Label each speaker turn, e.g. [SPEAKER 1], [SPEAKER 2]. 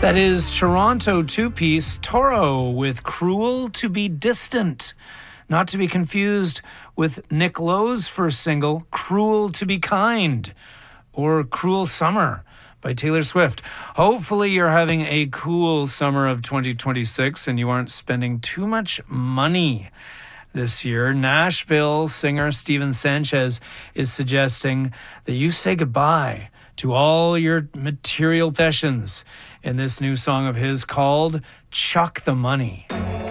[SPEAKER 1] That is Toronto two-piece Toro with Cruel to be Distant. Not to be confused with Nick Lowe's first single, Cruel to be Kind, or Cruel Summer by Taylor Swift. Hopefully you're having a cool summer of 2026 and you aren't spending too much money this year. Nashville singer Steven Sanchez is suggesting that you say goodbye to all your material possessions in this new song of his called Chuck the Money.